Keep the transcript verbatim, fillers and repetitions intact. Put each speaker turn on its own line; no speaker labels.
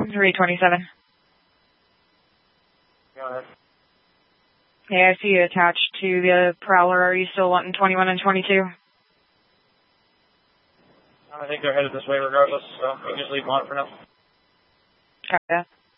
three twenty-seven.
Go ahead.
Hey, I see you attached to the Prowler. Are you still wanting twenty-one and twenty-two?
I think they're headed this way regardless, so we can just leave them on for now.
Copy that.